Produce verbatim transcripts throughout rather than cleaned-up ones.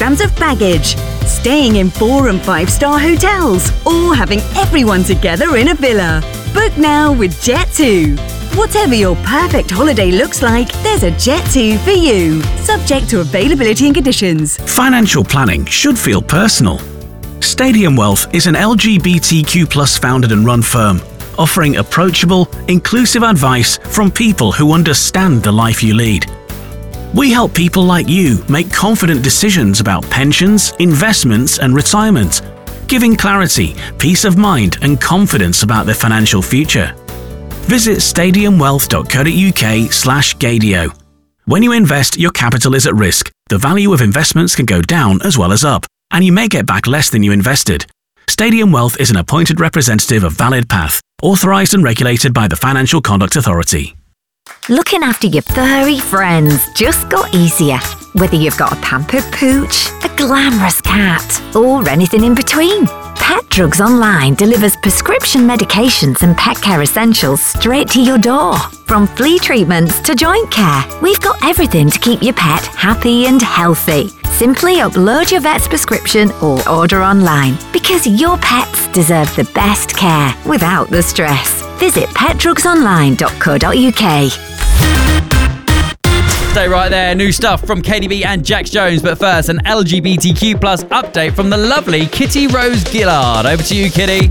kilograms of baggage, staying in four and five star hotels, or having everyone together in a villa. Book now with Jet two. Whatever your perfect holiday looks like, there's a Jet two for you. Subject to availability and conditions. Financial planning should feel personal. Stadium Wealth is an L G B T Q plus founded and run firm, offering approachable, inclusive advice from people who understand the life you lead. We help people like you make confident decisions about pensions, investments and retirement, giving clarity, peace of mind and confidence about their financial future. Visit stadiumwealth.co.uk slash Gadio. When you invest, your capital is at risk. The value of investments can go down as well as up, and you may get back less than you invested. Stadium Wealth is an appointed representative of Valid Path, authorised and regulated by the Financial Conduct Authority. Looking after your furry friends just got easier. Whether you've got a pampered pooch, a glamorous cat, or anything in between. Pet Drugs Online delivers prescription medications and pet care essentials straight to your door. From flea treatments to joint care, we've got everything to keep your pet happy and healthy. Simply upload your vet's prescription or order online, because your pets deserve the best care without the stress. Visit pet drugs online dot co dot uk. Stay right there. New stuff from K D B and Jax Jones. But first, an L G B T Q plus update from the lovely Kitty Rose Gillard. Over to you, Kitty.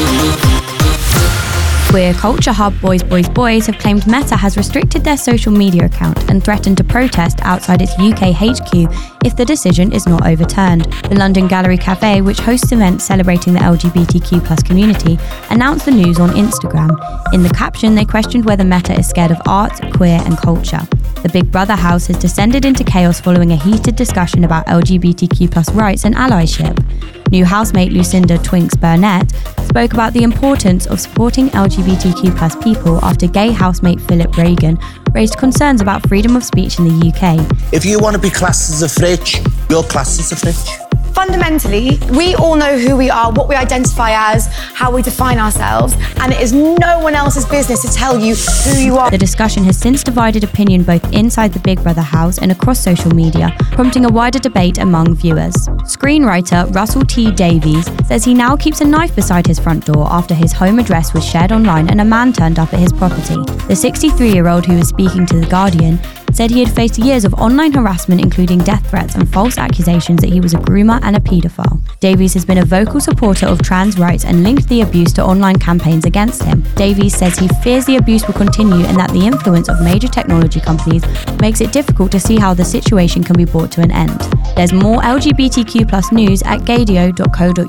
Queer culture hub Boys Boys Boys have claimed Meta has restricted their social media account and threatened to protest outside its U K H Q if the decision is not overturned. The London Gallery Cafe, which hosts events celebrating the L G B T Q plus community, announced the news on Instagram. In the caption, they questioned whether Meta is scared of art, queer and culture. The Big Brother house has descended into chaos following a heated discussion about L G B T Q plus rights and allyship. New housemate Lucinda Twinks Burnett spoke about the importance of supporting L G B T Q plus people after gay housemate Philip Reagan raised concerns about freedom of speech in the U K. If you want to be classed as a fridge, you're classed as a fridge. Fundamentally, we all know who we are, what we identify as, how we define ourselves, and it is no one else's business to tell you who you are. The discussion has since divided opinion both inside the Big Brother house and across social media, prompting a wider debate among viewers. Screenwriter Russell T Davies says he now keeps a knife beside his front door after his home address was shared online and a man turned up at his property. The sixty-three-year-old who was speaking to The Guardian said he had faced years of online harassment, including death threats and false accusations that he was a groomer and a paedophile. Davies has been a vocal supporter of trans rights and linked the abuse to online campaigns against him. Davies says he fears the abuse will continue and that the influence of major technology companies makes it difficult to see how the situation can be brought to an end. There's more L G B T Q plus news at gadio dot co dot